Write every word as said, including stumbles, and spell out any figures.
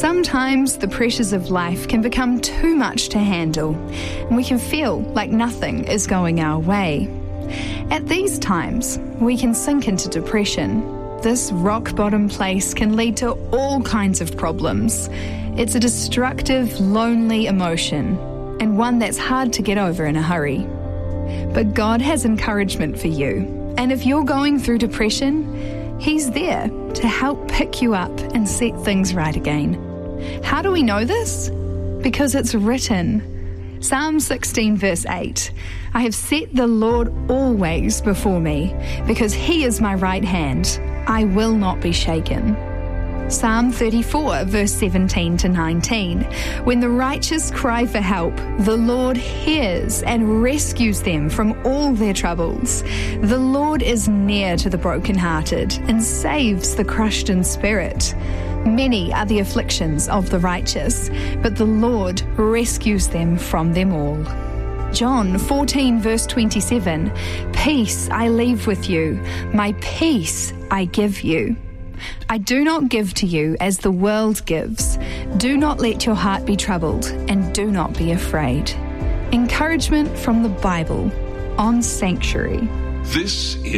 Sometimes the pressures of life can become too much to handle, and we can feel like nothing is going our way. At these times, we can sink into depression. This rock-bottom place can lead to all kinds of problems. It's a destructive, lonely emotion, and one that's hard to get over in a hurry. But God has encouragement for you, and if you're going through depression, He's there to help pick you up and set things right again. How do we know this? Because it's written. Psalm sixteen verse eight, I have set the Lord always before me, because He is my right hand. I will not be shaken. Psalm thirty-four verse seventeen to nineteen, when the righteous cry for help, the Lord hears and rescues them from all their troubles. The Lord is near to the brokenhearted and saves the crushed in spirit. Many are the afflictions of the righteous, but the Lord rescues them from them all. John fourteen verse twenty-seven, peace I leave with you, my peace I give you. I do not give to you as the world gives. Do not let your heart be troubled, and do not be afraid. Encouragement from the Bible on Sanctuary. This is